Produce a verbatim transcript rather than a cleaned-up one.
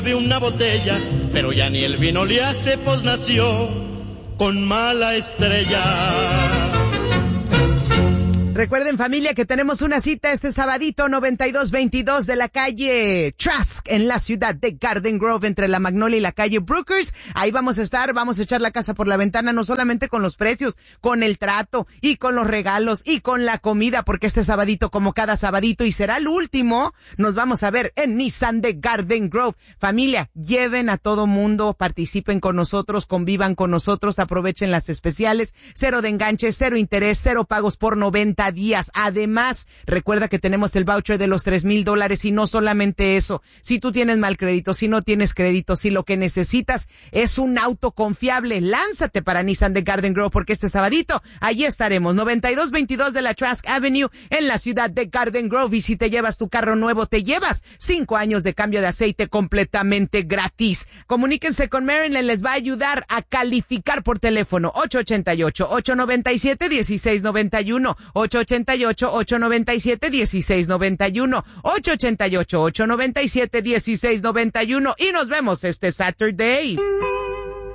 Vi una botella, pero ya ni el vino le hace, pues nació con mala estrella. Recuerden, familia, que tenemos una cita este sabadito noventa y dos veintidós de la calle Trask en la ciudad de Garden Grove, entre la Magnolia y la calle Brookers. Ahí vamos a estar, vamos a echar la casa por la ventana, no solamente con los precios, con el trato y con los regalos y con la comida, porque este sabadito, como cada sabadito, y será el último, nos vamos a ver en Nissan de Garden Grove. Familia, lleven a todo mundo, participen con nosotros, convivan con nosotros, aprovechen las especiales, cero de enganche, cero interés, cero pagos por noventa días. Además, recuerda que tenemos el voucher de los tres mil dólares y no solamente eso. Si tú tienes mal crédito, si no tienes crédito, si lo que necesitas es un auto confiable, lánzate para Nissan de Garden Grove, porque este sabadito, allí estaremos, noventa y dos veintidós de la Trask Avenue en la ciudad de Garden Grove. Y si te llevas tu carro nuevo, te llevas cinco años de cambio de aceite completamente gratis. Comuníquense con Marilyn, les va a ayudar a calificar por teléfono ocho ocho ocho, ocho nueve siete, uno seis nueve uno, ocho ocho ocho, ocho nueve siete, uno seis nueve uno, ocho ocho ocho, ocho nueve siete, uno seis nueve uno, y nos vemos este Saturday.